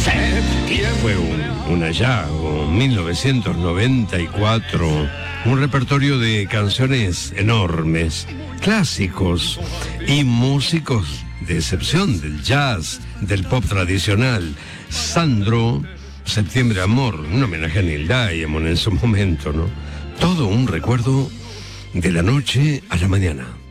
Fue un hallazgo, 1994, un repertorio de canciones enormes, clásicos y músicos de excepción del jazz, del pop tradicional. Sandro, Septiembre Amor, un homenaje a Neil Diamond en su momento, ¿no? Todo un recuerdo de la noche a la mañana.